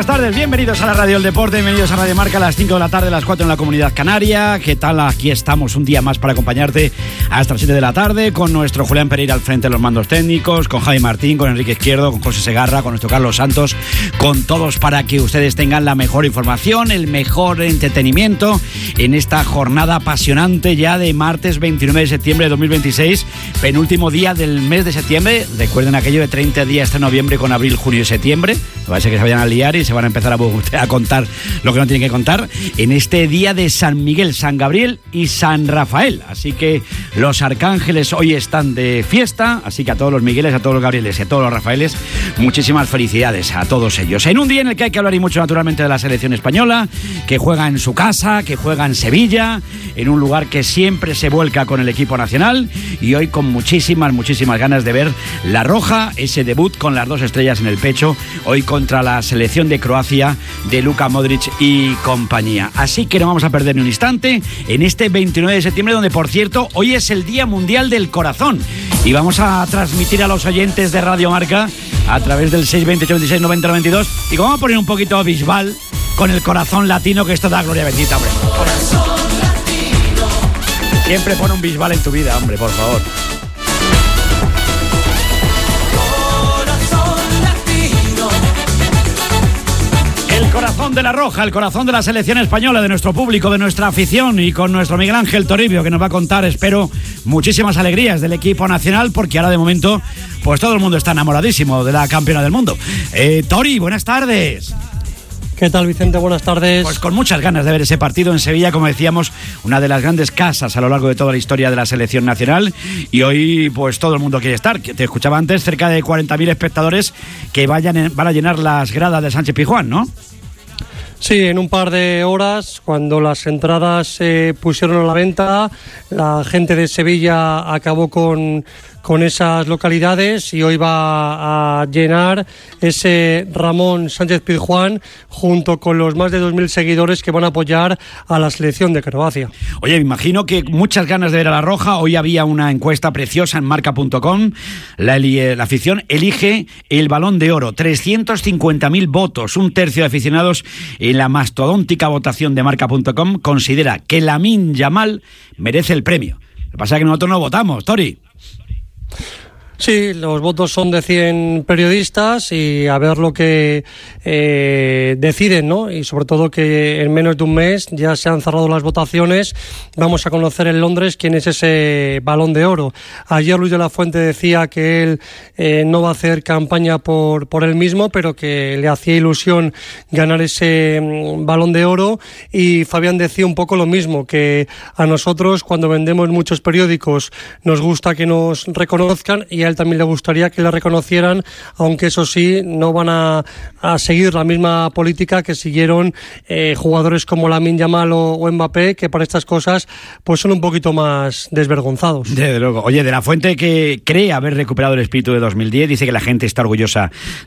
buenas tardes, bienvenidos a la Radio del Deporte, bienvenidos a Radio Marca a las 5 de la tarde, a las 4 en la Comunidad Canaria. ¿Qué tal? Aquí estamos un día más para acompañarte hasta las 7 de la tarde con nuestro Julián Pereira al frente de los mandos técnicos, con Javi Martín, con Enrique Izquierdo, con José Segarra, con nuestro Carlos Santos, con todos para que ustedes tengan la mejor información, el mejor entretenimiento en esta jornada apasionante ya de martes 29 de septiembre de 2026, penúltimo día del mes de septiembre. Recuerden aquello de 30 días de noviembre con abril, junio y septiembre. Parece que se vayan a liar y se van a empezar a contar lo que no tienen que contar en este día de San Miguel, San Gabriel y San Rafael. Así que los arcángeles hoy están de fiesta, así que a todos los Migueles, a todos los Gabrieles y a todos los Rafaeles, muchísimas felicidades a todos ellos. En un día en el que hay que hablar y mucho naturalmente de la selección española, que juega en su casa, que juega en Sevilla, en un lugar que siempre se vuelca con el equipo nacional, y hoy con muchísimas ganas de ver la roja, ese debut con las 2 estrellas en el pecho, hoy contra la selección de Croacia de Luka Modric y compañía. Así que no vamos a perder ni un instante en este 29 de septiembre, donde por cierto hoy es el Día Mundial del Corazón, y vamos a transmitir a los oyentes de Radio Marca a través del 620 86 90 92, y vamos a poner un poquito Bisbal con el corazón latino, que esto da gloria bendita, hombre. Siempre pon un Bisbal en tu vida, hombre, por favor. El corazón de la roja, el corazón de la selección española, de nuestro público, de nuestra afición, y con nuestro Miguel Ángel Toribio, que nos va a contar, espero, muchísimas alegrías del equipo nacional, porque ahora de momento pues todo el mundo está enamoradísimo de la campeona del mundo. Tori, buenas tardes. ¿Qué tal, Vicente? Buenas tardes. Pues con muchas ganas de ver ese partido en Sevilla, como decíamos, una de las grandes casas a lo largo de toda la historia de la selección nacional, y hoy pues todo el mundo quiere estar. Te escuchaba antes, cerca de 40.000 espectadores que van a llenar las gradas de Sánchez-Pizjuán, ¿no? Sí, en un par de horas, cuando las entradas se pusieron a la venta, la gente de Sevilla acabó con esas localidades, y hoy va a llenar ese Ramón Sánchez-Pizjuán junto con los más de 2.000 seguidores que van a apoyar a la selección de Croacia. Oye, me imagino que muchas ganas de ver a la roja. Hoy había una encuesta preciosa en marca.com. La afición elige el Balón de Oro, 350.000 votos, un tercio de aficionados en la mastodóntica votación de marca.com considera que Lamine Yamal merece el premio. Lo que pasa es que nosotros no votamos, Tori. Sí, los votos son de 100 periodistas, y a ver lo que deciden, ¿no? Y sobre todo que en menos de un mes ya se han cerrado las votaciones. Vamos a conocer en Londres quién es ese Balón de Oro. Ayer Luis de la Fuente decía que él no va a hacer campaña por él mismo, pero que le hacía ilusión ganar ese Balón de Oro, y Fabián decía un poco lo mismo, que a nosotros, cuando vendemos muchos periódicos, nos gusta que nos reconozcan, y a él también le gustaría que le reconocieran, aunque eso sí, no van a seguir la misma política que siguieron jugadores como Lamine Yamal o Mbappé, que para estas cosas pues son un poquito más desvergonzados. Desde luego. Oye, de la Fuente, que cree haber recuperado el espíritu de 2010, dice que la gente está orgullosa